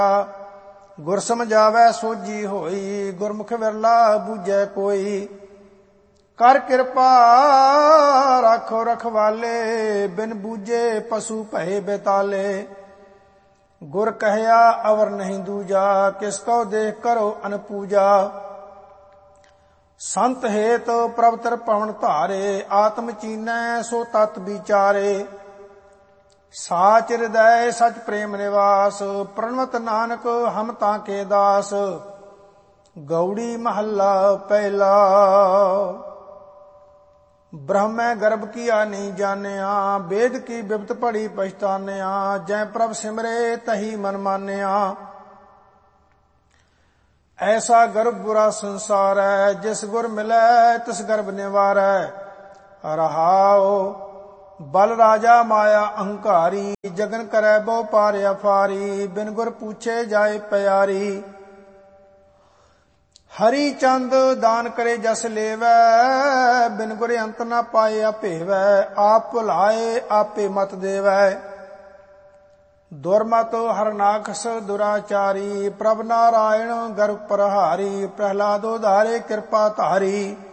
ਗੁਰ ਸਮਝਾਵੈ ਸੋਝੀ ਹੋਈ, ਗੁਰਮੁਖ ਵਿਰਲਾ ਬੂਝੈ ਕੋਈ। ਕਰ ਕਿਰਪਾ ਰਾਖੋ ਰਖਵਾਲੇ, ਬਿਨ ਬੂਝੇ ਪਸ਼ੂ ਭਏ ਬੇਤਾਲੇ। ਗੁਰ ਕਹਿਆ ਅਵਰ ਨਹੀਂ ਦੂਜਾ, ਕਿਸ ਕਉ ਦੇਖ ਕਰੋ ਅਨਪੂਜਾ। ਸੰਤ ਹੇਤ ਪ੍ਰਭਤਰ ਪਵਨ ਧਾਰੇ, ਆਤਮ ਚੀਨੈ ਸੋ ਤਤ ਵਿਚਾਰੇ। ਸਾਚ ਹਿਰਦੈ ਸਚ ਪ੍ਰੇਮ ਨਿਵਾਸ, ਪ੍ਰਣਵਤ ਨਾਨਕ ਹਮ ਤਾਂ ਕੇ ਦਾਸ। ਗੌੜੀ ਮਹੱਲਾ ਪਹਿਲਾ। ब्रह्म गर्भ किया नहीं जानिया, वेद की बिपत पड़ी पछतानिया। जय प्रभ सिमरे तही मन मानिया, ऐसा गर्भ बुरा संसार है। जिस गुर मिलै तिस गर्भ निवारै। रहाओ बल राजा माया अहंकारी, जगन करै बहु पार अफारी। बिन गुर पूछे जाए प्यारी, हरि चंद दान करे जस लेवै। बिन गुर अंत न पाए अपेवै, आप भुलाए आपे मत देवै। दुर्मत हरनाखस दुराचारी, प्रभ नारायण गर्भ प्रहारी। प्रहलादो धारे कृपा धारी,